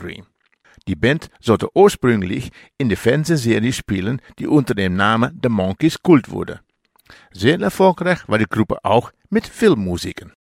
Country. Die Band sollte ursprünglich in der Fernsehserie spielen, die unter dem Namen The Monkees Kult wurde. Sehr erfolgreich war die Gruppe auch mit Filmmusiken.